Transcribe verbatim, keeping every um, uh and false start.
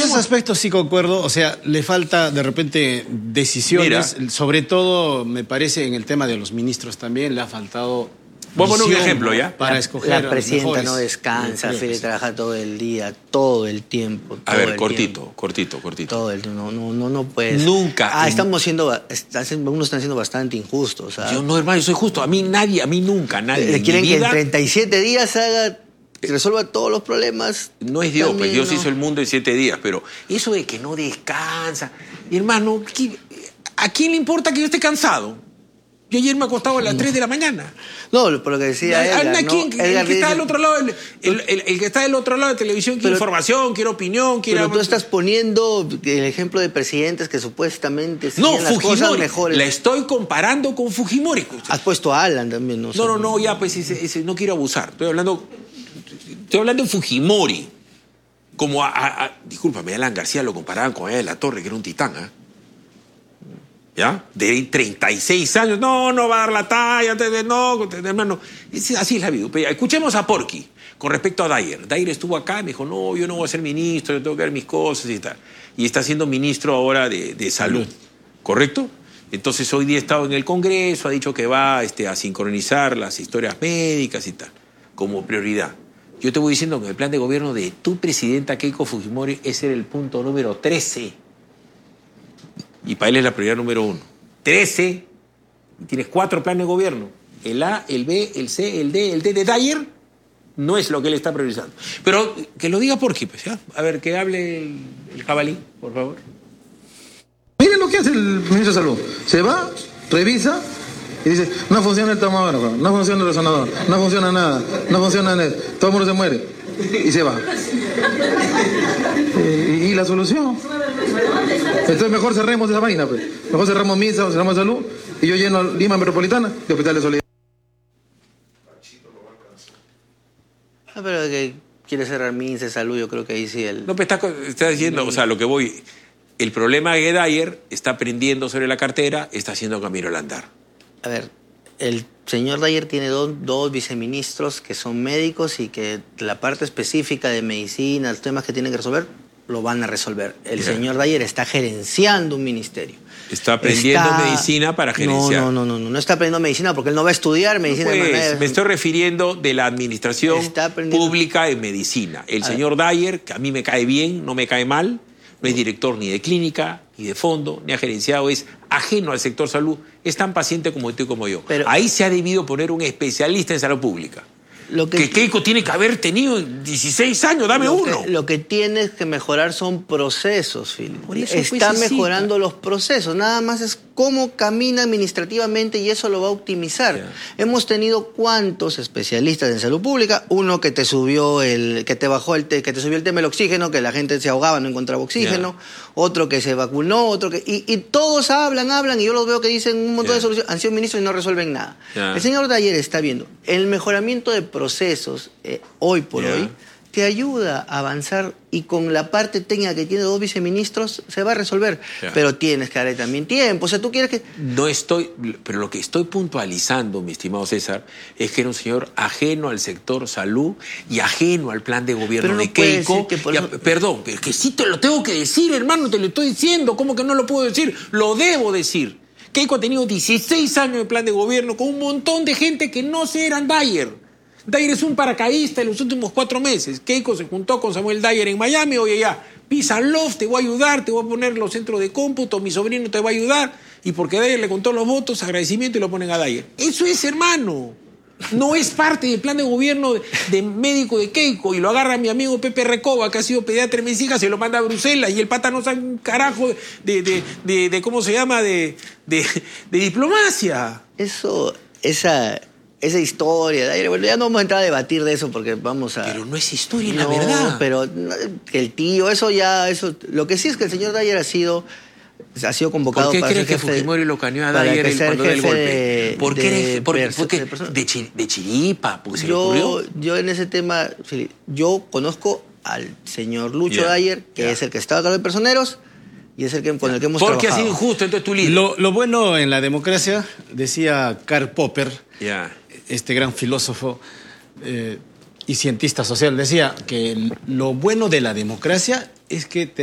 esos aspectos sí concuerdo, o sea, le falta de repente decisiones, Mira, sobre todo me parece en el tema de los ministros también le ha faltado... Voy a poner un ejemplo, ¿ya? Para la, escoger la presidenta no descansa, sí, Fede, sí. trabaja todo el día, todo el tiempo. Todo A ver, el cortito, tiempo. cortito, cortito. Todo el tiempo, no, no, no, no puedes. Nunca. Ah, en... estamos siendo, está, algunos están siendo bastante injustos. ¿sabes? Yo no, hermano, yo soy justo. A mí nadie, a mí nunca, nadie. Le quieren vida... que en treinta y siete días haga, resuelva todos los problemas. No es Dios, pues Dios no. hizo el mundo en siete días, pero eso de que no descansa, hermano, ¿a quién le importa que yo esté cansado? Yo ayer me acostaba a las tres de la mañana. No, por lo que decía Edgar, ¿A ¿no? quién? El, Edgar que está dice, del otro lado, el, el, el, el que está del otro lado de televisión quiere pero, información, quiere opinión, quiere... Pero tú estás poniendo el ejemplo de presidentes que supuestamente no, las Fujimori, cosas mejores. La estoy comparando con Fujimori. Has puesto a Alan también, ¿no? No, no, no, ya, pues ese, ese, no quiero abusar. Estoy hablando, estoy hablando de Fujimori. Como a, a, a discúlpame, Alan García lo comparaban con él, la Torre, que era un titán, ¿eh? ¿Ya? De treinta y seis años, no, no va a dar la talla, no, hermano. Así es la vida. Escuchemos a Porky con respecto a Dyer. Dyer estuvo acá y me dijo, no, yo no voy a ser ministro, yo tengo que ver mis cosas y tal. Y está siendo ministro ahora de, de salud, ¿correcto? Entonces hoy día ha estado en el Congreso, ha dicho que va este, a sincronizar las historias médicas y tal, como prioridad. Yo te voy diciendo que el plan de gobierno de tu presidenta Keiko Fujimori ese era el punto número trece. Y para él es la prioridad número uno. trece. Y tienes cuatro planes de gobierno. El A, el B, el C, el D. El D de Dyer no es lo que él está priorizando. Pero que lo diga Porky, pues, ¿ya? A ver, que hable el, el jabalí, por favor. Miren lo que hace el ministro de Salud. Se va, revisa y dice, no funciona el tomógrafo, no funciona el resonador, no funciona nada, no funciona nada, todo el mundo se muere. Y se va. ¿Y, y la solución? Entonces mejor cerremos esa vaina, pues. Mejor cerramos misa, cerramos salud, y yo lleno Lima Metropolitana de hospitales solidarios. Ah, pero que quiere cerrar misa, salud, yo creo que ahí sí el... No, pues está, está diciendo, o sea, lo que voy... El problema es que Dyer está aprendiendo sobre la cartera, está haciendo camino al andar. A ver, el señor Dyer tiene dos, dos viceministros que son médicos y que la parte específica de medicina, los temas que tienen que resolver, lo van a resolver. El yeah. señor Dyer está gerenciando un ministerio. Está aprendiendo está... medicina para gerenciar. No, no, no, no, no está aprendiendo medicina porque él no va a estudiar medicina. No, pues, de manera... Me estoy refiriendo de la administración pública en medicina. El a señor ver. Dyer, que a mí me cae bien, no me cae mal, no es director ni de clínica, ni de fondo, ni ha gerenciado, es ajeno al sector salud, es tan paciente como tú y como yo. Pero ahí se ha debido poner un especialista en salud pública. Lo que, que Keiko tiene que haber tenido dieciséis años, dame lo uno. Que, lo que tienes que mejorar son procesos, Philip. Por eso Está pues, mejorando los procesos, nada más es cómo camina administrativamente y eso lo va a optimizar. Yeah. Hemos tenido cuántos especialistas en salud pública, uno que te subió el, que te bajó el, te, que te subió el tema del oxígeno, que la gente se ahogaba, no encontraba oxígeno, yeah. otro que se vacunó, otro que... Y, y todos hablan, hablan, y yo los veo que dicen un montón yeah. de soluciones, han sido ministros y no resuelven nada. Yeah. El señor Dyer está viendo el mejoramiento de procesos, eh, hoy por yeah. hoy, te ayuda a avanzar y con la parte técnica que tiene dos viceministros se va a resolver. Yeah. Pero tienes que darle también tiempo. O sea, tú quieres que... No estoy... Pero lo que estoy puntualizando, mi estimado César, es que era un señor ajeno al sector salud y ajeno al plan de gobierno no de Keiko. Que por eso... a, perdón, pero que sí te lo tengo que decir, hermano, te lo estoy diciendo. ¿Cómo que no lo puedo decir? Lo debo decir. Keiko ha tenido dieciséis años de plan de gobierno con un montón de gente que no se eran Dyer. Dyer es un paracaidista en los últimos cuatro meses. Keiko se juntó con Samuel Dyer en Miami. Oye, ya, Pisa Love, te voy a ayudar, te voy a poner los centros de cómputo, mi sobrino te va a ayudar. Y porque Dyer le contó los votos, agradecimiento y lo ponen a Dyer. Eso es, hermano. No es parte del plan de gobierno de, de médico de Keiko. Y lo agarra mi amigo Pepe Recoba, que ha sido pediatra de mis hijas, se lo manda a Bruselas. Y el pata no sabe un carajo de, de, de, de ¿cómo se llama? De, de, de diplomacia. Eso, esa... Esa historia, bueno, ya no vamos a entrar a debatir de eso porque vamos a... Pero no es historia, no, la verdad. Pero que el tío, eso ya... eso Lo que sí es que el señor Dyer ha sido, ha sido convocado para... ¿Por qué crees que Fujimori lo caneó a Dyer el, cuando del golpe? De, ¿Por qué? De, ¿Por, perso, porque, de, de, chi, de chiripa, porque se yo, le ocurrió. Yo en ese tema, yo conozco al señor Lucho yeah, Dyer, que yeah. es el que estaba a cargo de personeros, y es el que, con el que hemos Porque trabajado. Porque ha sido injusto, entonces tú líder. Lo, lo bueno en la democracia, decía Karl Popper, yeah. este gran filósofo eh, y cientista social, decía que lo bueno de la democracia es que te